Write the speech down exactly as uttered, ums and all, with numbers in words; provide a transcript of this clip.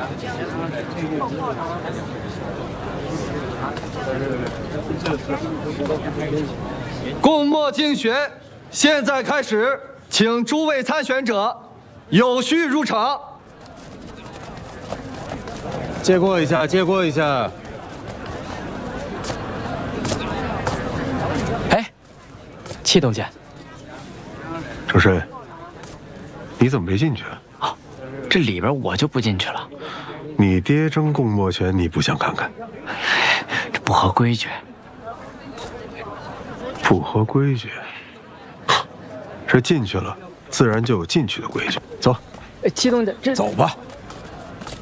共墨竞选现在开始，请诸位参选者有序入场。 借过一下，借过一下。 哎，戚东家， 程深，你怎么没进去啊？ 啊，这里边我就不进去了。 你爹争共墨权，你不想看看？ 这不合规矩。 不合规矩，这进去了，自然就有进去的规矩。走， 戚东家，这走吧。